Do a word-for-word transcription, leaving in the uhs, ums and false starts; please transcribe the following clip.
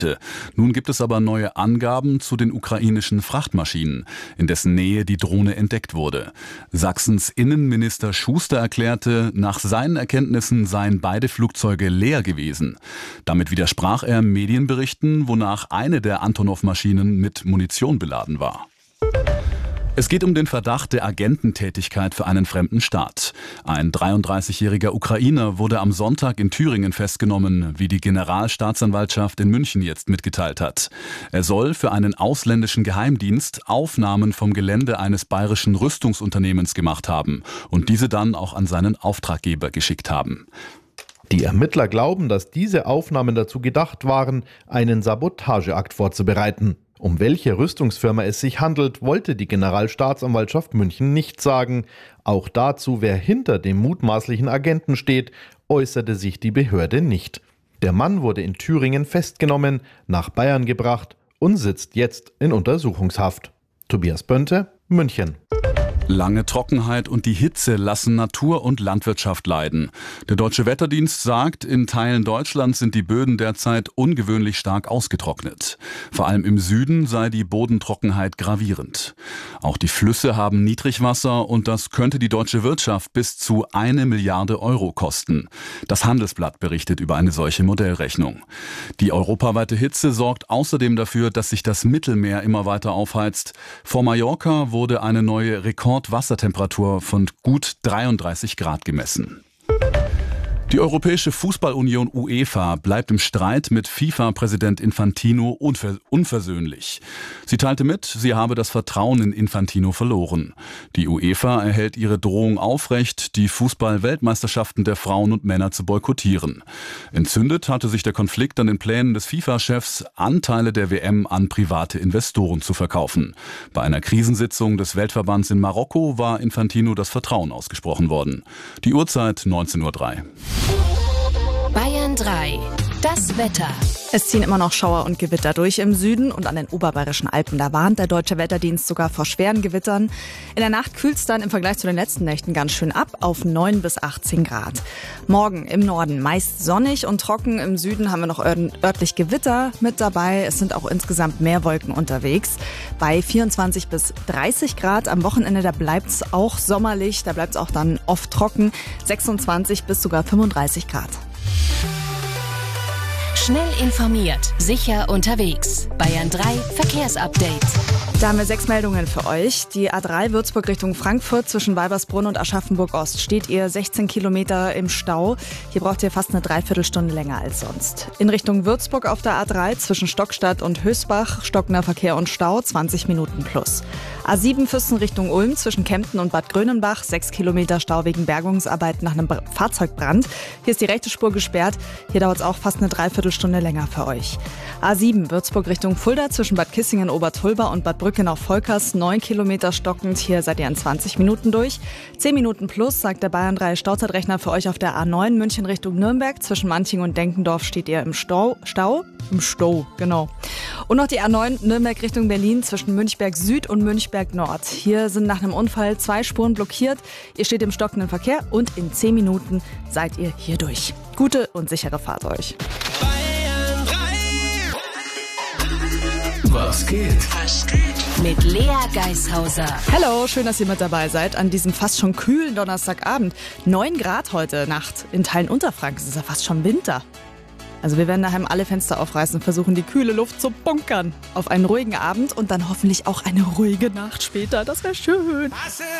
Nun gibt es aber neue Angaben zu den ukrainischen Frachtmaschinen, in dessen Nähe die Drohne entdeckt wurde. Sachsens Innenminister Schuster erklärte, nach seinen Erkenntnissen seien beide Flugzeuge leer gewesen. Damit widersprach er Medienberichten, wonach eine der Antonov-Maschinen mit Munition beladen war. Es geht um den Verdacht der Agententätigkeit für einen fremden Staat. Ein dreiunddreißigjähriger Ukrainer wurde am Sonntag in Thüringen festgenommen, wie die Generalstaatsanwaltschaft in München jetzt mitgeteilt hat. Er soll für einen ausländischen Geheimdienst Aufnahmen vom Gelände eines bayerischen Rüstungsunternehmens gemacht haben und diese dann auch an seinen Auftraggeber geschickt haben. Die Ermittler glauben, dass diese Aufnahmen dazu gedacht waren, einen Sabotageakt vorzubereiten. Um welche Rüstungsfirma es sich handelt, wollte die Generalstaatsanwaltschaft München nicht sagen. Auch dazu, wer hinter dem mutmaßlichen Agenten steht, äußerte sich die Behörde nicht. Der Mann wurde in Thüringen festgenommen, nach Bayern gebracht und sitzt jetzt in Untersuchungshaft. Tobias Bönte, München. Lange Trockenheit und die Hitze lassen Natur und Landwirtschaft leiden. Der Deutsche Wetterdienst sagt, in Teilen Deutschlands sind die Böden derzeit ungewöhnlich stark ausgetrocknet. Vor allem im Süden sei die Bodentrockenheit gravierend. Auch die Flüsse haben Niedrigwasser und das könnte die deutsche Wirtschaft bis zu eine Milliarde Euro kosten. Das Handelsblatt berichtet über eine solche Modellrechnung. Die europaweite Hitze sorgt außerdem dafür, dass sich das Mittelmeer immer weiter aufheizt. Vor Mallorca wurde eine neue Rekord Wassertemperatur von gut dreiunddreißig Grad gemessen. Die Europäische Fußballunion UEFA bleibt im Streit mit FIFA-Präsident Infantino unver- unversöhnlich. Sie teilte mit, sie habe das Vertrauen in Infantino verloren. Die UEFA erhält ihre Drohung aufrecht, die Fußball-Weltmeisterschaften der Frauen und Männer zu boykottieren. Entzündet hatte sich der Konflikt an den Plänen des FIFA-Chefs, Anteile der W M an private Investoren zu verkaufen. Bei einer Krisensitzung des Weltverbands in Marokko war Infantino das Vertrauen ausgesprochen worden. Die Uhrzeit neunzehn Uhr drei. Bayern drei. Das Wetter. Es ziehen immer noch Schauer und Gewitter durch im Süden und an den oberbayerischen Alpen. Da warnt der Deutsche Wetterdienst sogar vor schweren Gewittern. In der Nacht kühlt es dann im Vergleich zu den letzten Nächten ganz schön ab auf neun bis achtzehn Grad. Morgen im Norden meist sonnig und trocken. Im Süden haben wir noch örtlich Gewitter mit dabei. Es sind auch insgesamt mehr Wolken unterwegs. Bei vierundzwanzig bis dreißig Grad am Wochenende, da bleibt es auch sommerlich. Da bleibt es auch dann oft trocken. sechsundzwanzig bis sogar fünfunddreißig Grad. Schnell informiert, sicher unterwegs. Bayern drei Verkehrsupdate. Da haben wir sechs Meldungen für euch. Die A drei Würzburg Richtung Frankfurt zwischen Weibersbrunn und Aschaffenburg-Ost steht ihr sechzehn Kilometer im Stau. Hier braucht ihr fast eine Dreiviertelstunde länger als sonst. In Richtung Würzburg auf der A drei zwischen Stockstadt und Hösbach stockender Verkehr und Stau, zwanzig Minuten plus. A sieben Füssen Richtung Ulm zwischen Kempten und Bad Grönenbach, sechs Kilometer Stau wegen Bergungsarbeiten nach einem Fahrzeugbrand. Hier ist die rechte Spur gesperrt. Hier dauert es auch fast eine Dreiviertelstunde länger für euch. A sieben Würzburg Richtung Fulda zwischen Bad Kissingen-Obertulba und Bad Brücken auf Volkers, neun Kilometer stockend. Hier seid ihr in zwanzig Minuten durch. zehn Minuten plus, sagt der Bayern drei Stauzeitrechner für euch auf der A neun München Richtung Nürnberg. Zwischen Manching und Denkendorf steht ihr im Stau. Stau? Im Stau, genau. Und noch die A neun Nürnberg Richtung Berlin zwischen Münchberg Süd und Münchberg Nord. Hier sind nach einem Unfall zwei Spuren blockiert. Ihr steht im stockenden Verkehr und in zehn Minuten seid ihr hier durch. Gute und sichere Fahrt euch. Was geht? Was geht? Mit Lea Geishauser. Hallo, schön, dass ihr mit dabei seid an diesem fast schon kühlen Donnerstagabend. neun Grad heute Nacht in Teilen Unterfrankens. Es ist ja fast schon Winter. Also wir werden daheim alle Fenster aufreißen und versuchen, die kühle Luft zu bunkern. Auf einen ruhigen Abend und dann hoffentlich auch eine ruhige Nacht später. Das wäre schön.